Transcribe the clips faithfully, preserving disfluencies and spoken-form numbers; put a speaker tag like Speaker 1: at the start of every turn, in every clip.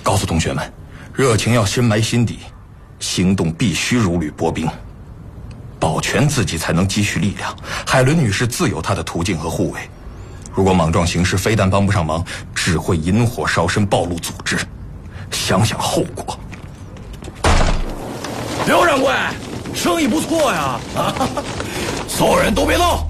Speaker 1: 告诉同学们，热情要深埋心底，行动必须如履薄冰，保全自己才能积蓄力量。海伦女士自有她的途径和护卫，如果莽撞行事，非但帮不上忙，只会引火烧身，暴露组织。想想后果。
Speaker 2: 刘掌柜，生意不错呀！啊，所有人都别动。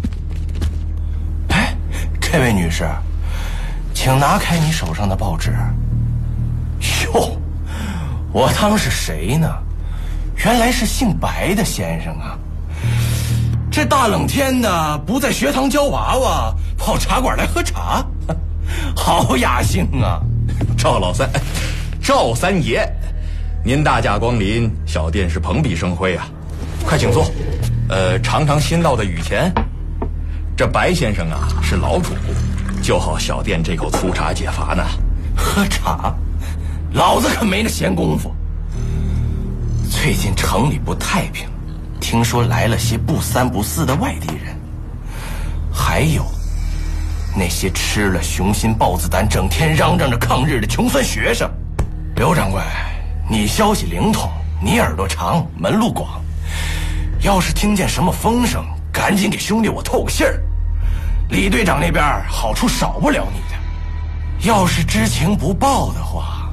Speaker 2: 哎，这位女士，请拿开你手上的报纸。哟，我当是谁呢？原来是姓白的先生啊！这大冷天的，不在学堂教娃娃，跑茶馆来喝茶，好雅兴啊！
Speaker 1: 赵老三，赵三爷，您大驾光临，小店是蓬荜生辉啊！快请坐。呃，尝尝新到的雨钱。这白先生啊是老主，就好小店这口粗茶解乏呢。
Speaker 2: 喝茶，老子可没那闲工夫。最近城里不太平，听说来了些不三不四的外地人，还有那些吃了雄心豹子胆，整天嚷嚷着抗日的穷酸学生。刘掌柜，你消息灵通，你耳朵长，门路广，要是听见什么风声，赶紧给兄弟我透个信儿。李队长那边好处少不了你的，要是知情不报的话，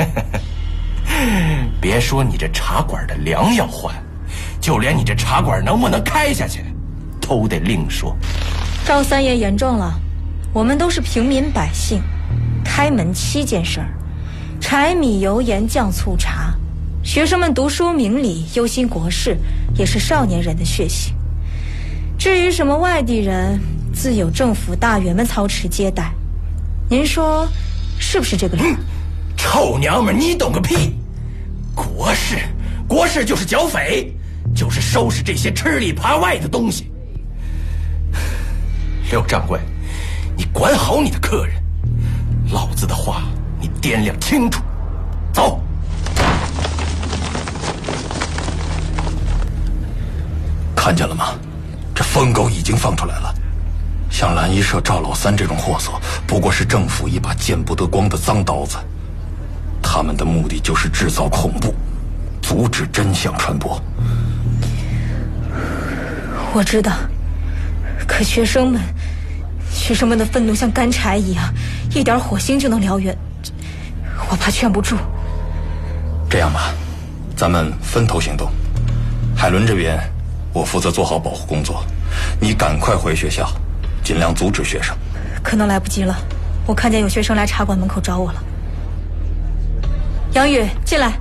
Speaker 2: 别说你这茶馆的粮要换，就连你这茶馆能不能开下去，都得另说。
Speaker 3: 赵三爷言重了，我们都是平民百姓，开门七件事儿：柴米油盐酱醋茶。学生们读书明理，忧心国事，也是少年人的血性。至于什么外地人，自有政府大员们操持接待。您说是不是这个理？
Speaker 2: 嗯，臭娘们，你懂个屁！国事，国事就是剿匪，就是收拾这些吃里扒外的东西。刘掌柜，你管好你的客人，老子的话你掂量清楚。走。
Speaker 1: 看见了吗？这疯狗已经放出来了。像蓝衣社赵老三这种货色，不过是政府一把见不得光的脏刀子。他们的目的就是制造恐怖，阻止真相传播。
Speaker 3: 我知道，可学生们，学生们的愤怒像干柴一样，一点火星就能燎原，我怕劝不住。
Speaker 1: 这样吧，咱们分头行动。海伦这边，我负责做好保护工作，你赶快回学校，尽量阻止学生。
Speaker 3: 可能来不及了，我看见有学生来茶馆门口找我了。杨宇，进来。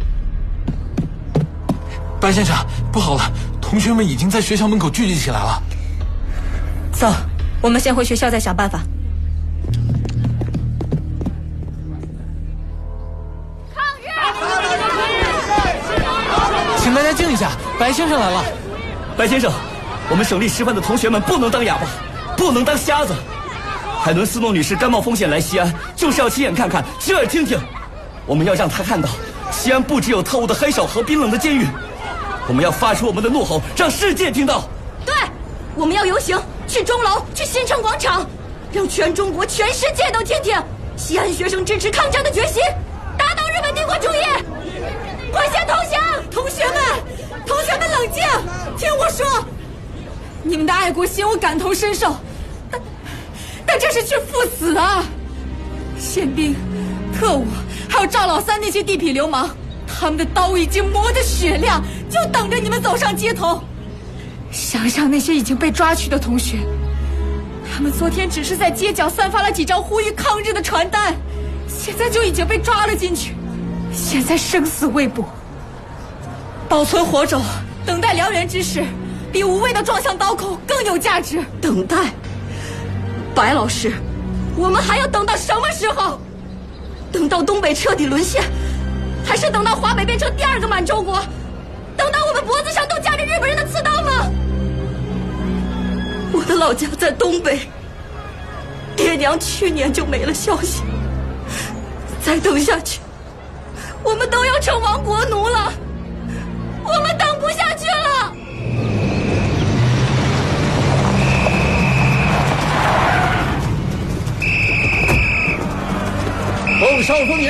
Speaker 4: 白先生，不好了，同学们已经在学校门口聚集起来了。
Speaker 3: 走，我们先回学校再想办法。
Speaker 5: 抗日！
Speaker 4: 请大家静一下，白先生来了。
Speaker 6: 白先生，我们省立师范的同学们不能当哑巴，不能当瞎子。海伦斯诺女士甘冒风险来西安，就是要亲眼看看，亲耳听听。我们要让她看到，西安不只有特务的黑手和冰冷的监狱。我们要发出我们的怒吼，让世界听到。
Speaker 5: 对，我们要游行，去钟楼，去新城广场，让全中国、全世界都听听西安学生支持抗战的决心，打倒日本帝国主义。快些投降！同学们，同学们冷静，听我说，你们的爱国心我感同身受，但但这是去赴死啊！宪兵、特务，还有赵老三那些地痞流氓，他们的刀已经磨得雪亮，就等着你们走上街头。想想那些已经被抓去的同学，他们昨天只是在街角散发了几张呼吁抗日的传单，现在就已经被抓了进去，现在生死未卜。保存火种，等待燎原之时，比无谓的撞向刀口更有价值。等待，白老师，我们还要等到什么时候？等到东北彻底沦陷，还是等到华北变成第二个满洲国？等到我们脖子上都夹着日本人的刺刀吗？我的老家在东北，爹娘去年就没了消息，再等下去，我们都要成亡国奴了，我们等不下去了。
Speaker 2: 奉少丰年